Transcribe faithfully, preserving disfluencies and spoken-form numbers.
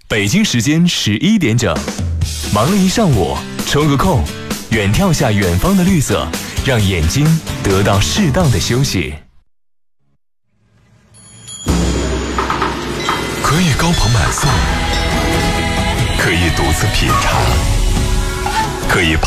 北京时间十一点整，忙了一上午，抽个空，远眺下远方的绿色，让眼睛得到适当的休息。 可以高朋满座，可以独自品茶，可以